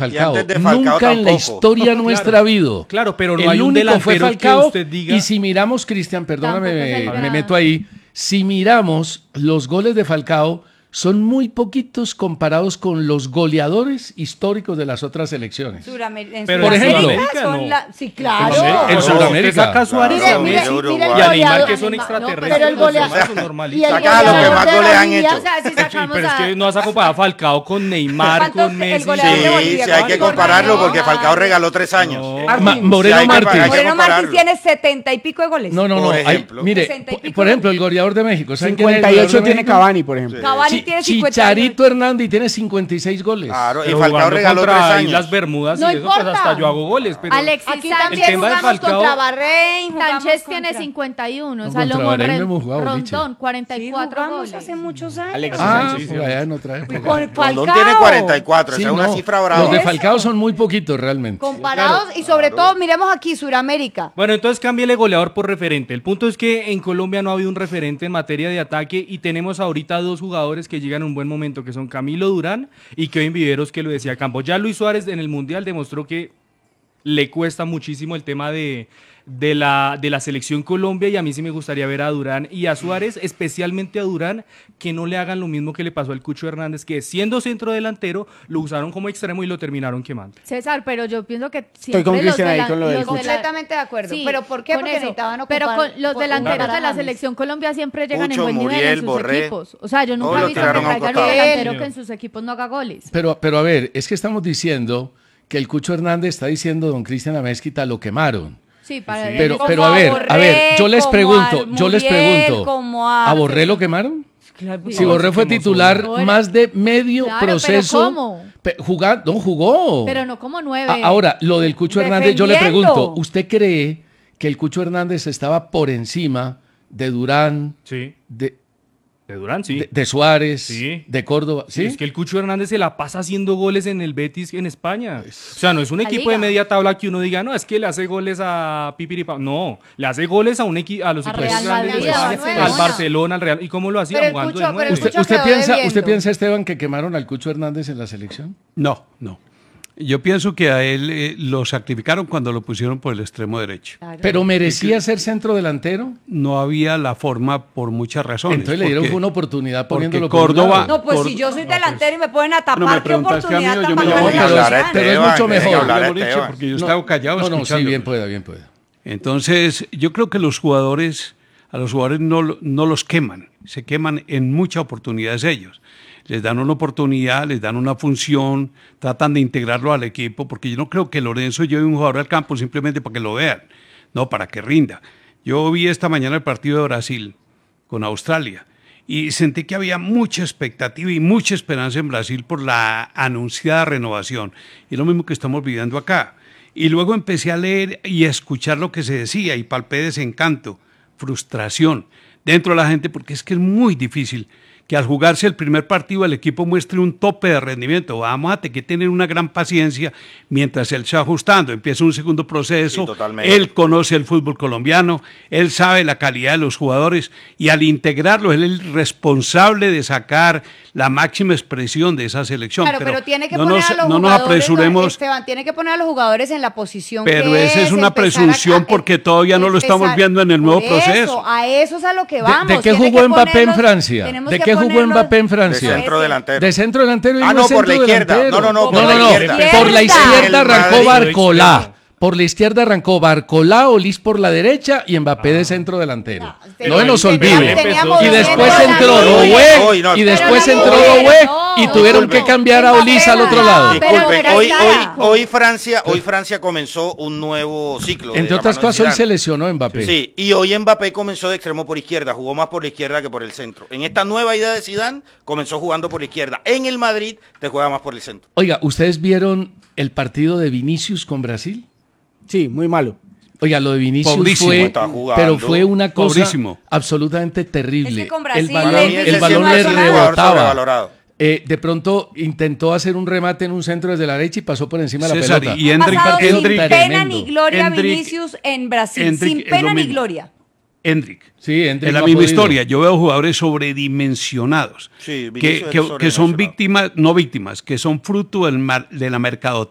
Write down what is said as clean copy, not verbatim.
Falcao. antes de Falcao Nunca en la tampoco. historia nuestra ha habido. Claro, pero no El hay un único fue delantero que Falcao. usted diga. Y si miramos, Cristian, Tampoco perdóname, es el me gran. meto ahí. Si miramos los goles de Falcao, son muy poquitos comparados con los goleadores históricos de las otras selecciones. Pero Por ejemplo, Sí, claro. En Sudamérica. Usted saca a Suárez, Claro, a mire, Messi mire, y mire, a el Neymar, goleador- que son No, extraterrestres. pero el goleador- Eso es normalito. y el Saca a los que goleador más de goles han Bolivia, hecho. o sea, Sí, pero es que no vas a comparar a Falcao con Neymar, Falta con el Messi. goleador de Sí, Bolivia, sí, hay que con compararlo porque Falcao. Falcao regaló 3 años. Moreno Sí, hay que Martins. pagar. Moreno Martins compararlo. tiene 70 y pico de goles. No, Por hay- ejemplo. mire, 60 y pico por ejemplo, goles. el goleador de México. ¿saben quién es el goleador 58 de tiene México? Cavani, por ejemplo. Cavani tiene 50 Chicharito Hernández tiene 56 goles. Claro, y Pero Falcao jugando regaló 3 contra años. Islas Bermudas No y eso, pues importa. hasta yo hago goles. Pero Alexis Aquí Sánchez también tema de jugamos Falcao- contra Bahrein. jugamos Sánchez contra- tiene 51, No, contra Salomón Bahrein no hemos jugado, Rondón Sí, 44 jugamos goles. hace muchos años. Alexis Ah, Sánchez, por allá en otra época. Con Rondón Falcao. tiene 44, Sí, esa es una no, cifra brava. los de Eso. Falcao son muy poquitos realmente. Comparados y sobre todo miremos aquí Suramérica. Bueno, entonces cámbiale goleador por referente. El punto es que en Colombia no ha habido un referente en materia de ataque y tenemos ahorita dos jugadores que llegan en un buen momento, que son Camilo Durán y Kevin Viveros, que lo decía Campos. Ya Luis Suárez en el Mundial demostró que le cuesta muchísimo el tema de la selección Colombia y a mí sí me gustaría ver a Durán y a Suárez, especialmente a Durán, que no le hagan lo mismo que le pasó al Cucho Hernández, que siendo centro delantero lo usaron como extremo y lo terminaron quemando. César, pero yo pienso que Estoy con siempre Cristian ahí con lo del los Cucho. Completamente de acuerdo. Sí, ¿Pero por qué? con Porque eso. necesitaban ocupar. Pero con los delanteros de la James. selección Colombia siempre llegan Pucho, en buen nivel Muriel, en sus Borré. equipos. O sea, yo Todos nunca he lo visto que tiraron a un traigan un costado. delantero Sí. que en sus equipos no haga goles. Pero a ver, es que estamos diciendo que el Cucho Hernández está diciendo, don Cristian Amezquita, lo quemaron. Sí, para Pero Como a a ver, yo les Borré, pregunto, como a Muriel, como a- ¿a Borré lo quemaron? Claro, Si Borré fue titular Borré. más de medio Claro, pero proceso. ¿cómo? No jugó. Pero no como 9. Ahora, lo del Cucho Hernández, yo le Defendiendo. pregunto, ¿usted cree que el Cucho Hernández estaba por encima de Durán, Sí. de Durán, sí. Suárez, Sí. de Córdoba? ¿Sí? Es que el Cucho Hernández se la pasa haciendo goles en el Betis en España. O sea, no es un La equipo de Liga. media tabla que uno diga, no, es que le hace goles a Pipiripa. No, le hace goles a un equipo, a los A equipos Real grandes de Madrid, España, a al Barcelona. Barcelona, al Real. ¿Y cómo lo hacía? Pero el Jugando Cucho- de nueve. pero el ¿Usted, Cucho usted quedó piensa, debiendo. ¿Usted piensa, Esteban, que quemaron al Cucho Hernández en la selección? No. Yo pienso que a él lo sacrificaron cuando lo pusieron por el extremo derecho. ¿Pero merecía ser centro delantero? No había la forma por muchas razones. Entonces le dieron porque- una oportunidad porque poniéndolo por un Córdoba- lado. No, pues Por- si yo soy delantero y me ponen a No, me tapar, ¿qué preguntaste a mí, oportunidad yo me tan llamo bacana pero le es- dan? pero es mucho mejor. hablar a Mauricio, Esteban. porque yo estaba callado No, sí, escuchándolo. bien pueda. Entonces, yo creo que a los jugadores no los queman, se queman en muchas oportunidades ellos. Les dan una oportunidad, les dan una función, tratan de integrarlo al equipo, porque yo no creo que Lorenzo lleve un jugador al campo simplemente para que lo vean, no, para que rinda. Yo vi esta mañana el partido de Brasil con Australia y sentí que había mucha expectativa y mucha esperanza en Brasil por la anunciada renovación. Y lo mismo que estamos viviendo acá. Y luego empecé a leer y a escuchar lo que se decía y palpé desencanto, frustración dentro de la gente, porque es que es muy difícil que al jugarse el primer partido el equipo muestre un tope de rendimiento. Vamos a tener que tener una gran paciencia mientras él se va ajustando. Empieza un segundo proceso, Sí, totalmente. él conoce el fútbol colombiano, él sabe la calidad de los jugadores y al integrarlo él es el responsable de sacar la máxima expresión de esa selección. Claro, pero tiene que no poner nos, a los no nos jugadores, apresuremos. Esteban, tiene que poner a los jugadores en la posición Pero que esa es una empezar presunción porque todavía no lo estamos viendo en el nuevo Por eso, proceso. A eso es a lo que vamos. ¿De qué Tiene jugó que Mbappé en ponerlos- Francia? tenemos ¿De que qué jugó ponerlos- Mbappé en De Francia? centro delantero. De centro delantero. y Ah, no no, es por la centro izquierda. delantero. No, por la izquierda. Por la izquierda El arrancó Madrid. Barcolá. Por la izquierda arrancó Barcolá, Olís por la derecha y Mbappé de centro delantero. No se nos olvide. Teníamos Y después dos entró delanteros. Doué no, y pero después no, entró no, Doué no, y tuvieron que no. cambiar a Olís al otro lado. Pero Disculpen, era clara. hoy Francia comenzó un nuevo ciclo. de Entre la otras mano de cosas, hoy Zidane. se lesionó Mbappé. Sí, y hoy Mbappé comenzó de extremo por izquierda, jugó más por la izquierda que por el centro. En esta nueva idea de Zidane, comenzó jugando por la izquierda. En el Madrid, te juega más por el centro. Oiga, ¿ustedes vieron el partido de Vinicius con Brasil? Sí, muy malo. Oiga, lo de Vinicius Pobrísimo, fue, está jugando. pero fue una cosa Pobrísimo. absolutamente terrible. Es que con Brasil el balón, le- el ese balón no le es un jugador rebotaba. sobrevalorado. De pronto intentó hacer un remate en un centro desde la derecha y pasó por encima de la César, pelota. y Ha Endrick, pasado sin Endrick, pena tremendo. ni gloria Endrick- Vinicius en Brasil. Endrick Sin es pena lo ni mismo. gloria. Endrick. Sí, Endrick Es la no ha misma podido. historia. Yo veo jugadores sobredimensionados Sí, Vinicius que es son sobredimensionado. víctimas, no víctimas, que son fruto de la